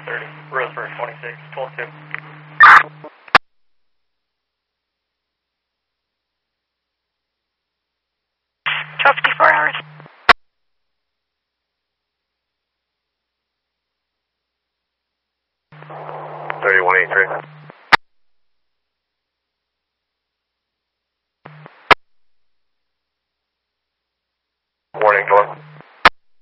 30. Roseburg 26, 12-2. Hours. 3183. Warning, hello.